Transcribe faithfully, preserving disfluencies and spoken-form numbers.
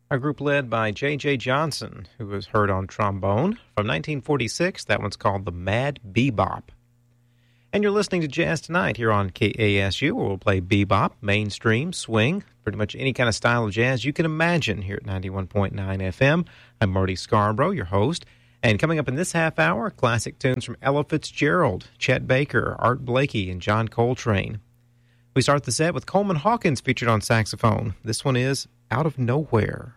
A group led by J J. Johnson, who was heard on trombone. From nineteen forty-six, that one's called the Mad Bebop. And you're listening to Jazz Tonight here on K A S U, where we'll play bebop, mainstream, swing, pretty much any kind of style of jazz you can imagine here at ninety-one point nine F M. I'm Marty Scarborough, your host. And coming up in this half hour, classic tunes from Ella Fitzgerald, Chet Baker, Art Blakey, and John Coltrane. We start the set with Coleman Hawkins featured on saxophone. This one is Out of Nowhere.